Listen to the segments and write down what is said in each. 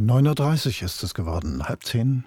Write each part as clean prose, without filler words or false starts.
9:30 Uhr ist es geworden, 9:30.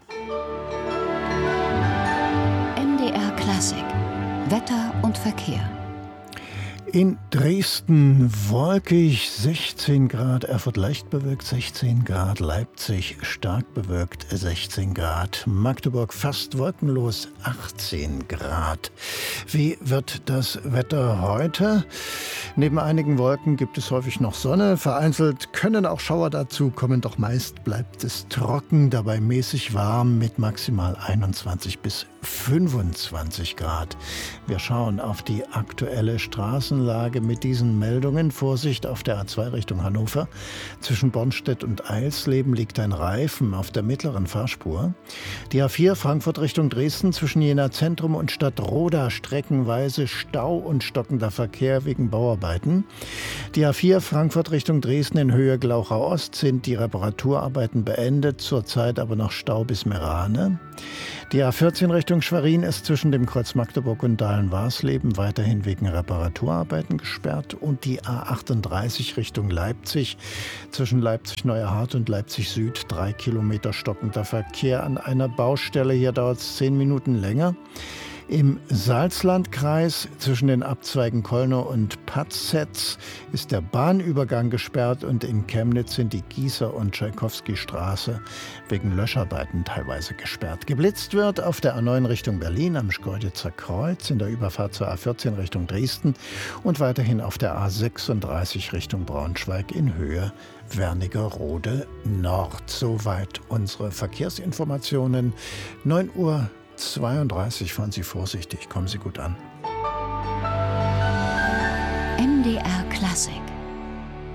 MDR Klassik. Wetter und Verkehr. In Dresden wolkig 16 Grad, Erfurt leicht bewölkt 16 Grad, Leipzig stark bewölkt 16 Grad, Magdeburg fast wolkenlos 18 Grad. Wie wird das Wetter heute? Neben einigen Wolken gibt es häufig noch Sonne, vereinzelt können auch Schauer dazu kommen, doch meist bleibt es trocken, dabei mäßig warm mit maximal 21 bis 25 Grad. Wir schauen auf die aktuelle Straßenlage mit diesen Meldungen. Vorsicht auf der A2 Richtung Hannover. Zwischen Bornstedt und Eilsleben liegt ein Reifen auf der mittleren Fahrspur. Die A4 Frankfurt Richtung Dresden zwischen Jena Zentrum und Stadtroda streckenweise Stau und stockender Verkehr wegen Bauarbeiten. Die A4 Frankfurt Richtung Dresden in Höhe Glauchau Ost sind die Reparaturarbeiten beendet, zurzeit aber noch Stau bis Merane. Die A14 Richtung Schwerin ist zwischen dem Kreuz Magdeburg und Dahlen-Warsleben weiterhin wegen Reparaturarbeiten gesperrt und die A38 Richtung Leipzig zwischen Leipzig-Neuerhardt und Leipzig-Süd 3 Kilometer stockender Verkehr an einer Baustelle. Hier dauert es 10 Minuten länger. Im Salzlandkreis zwischen den Abzweigen Kollnow und Patzetz ist der Bahnübergang gesperrt und in Chemnitz sind die Gießer- und Tschaikowski-Straße wegen Löscharbeiten teilweise gesperrt. Geblitzt wird auf der A9 Richtung Berlin am Schkeuditzer Kreuz, in der Überfahrt zur A14 Richtung Dresden und weiterhin auf der A36 Richtung Braunschweig in Höhe Wernigerode Nord. Soweit unsere Verkehrsinformationen. 9:32 Uhr. Fahren Sie vorsichtig, kommen Sie gut an. MDR Klassik.